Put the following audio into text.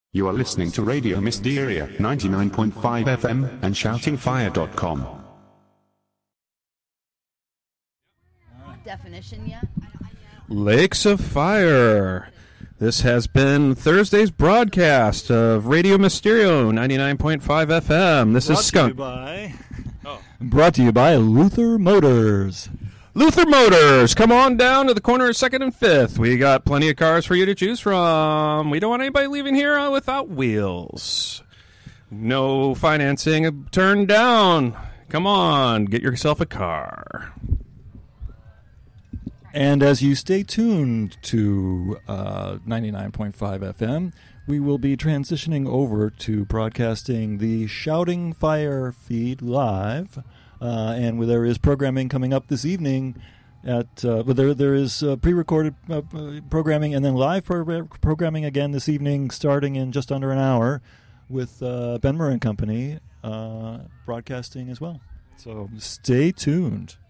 You are listening to Radio Mysteria 99.5 FM and shoutingfire.com. Definition yet? Lakes of Fire. This has been Thursday's broadcast of Radio Mysterio 99.5 FM. This is Skunk. Brought to you by Luther Motors. Luther Motors, come on down to the corner of 2nd and 5th. We got plenty of cars for you to choose from. We don't want anybody leaving here without wheels. No financing turned down. Come on, get yourself a car. And as you stay tuned to 99.5 FM, we will be transitioning over to broadcasting the Shouting Fire feed live. And there is programming coming up this evening. There is pre-recorded programming and then live programming again this evening, starting in just under an hour, with Benmer and Company broadcasting as well. So stay tuned.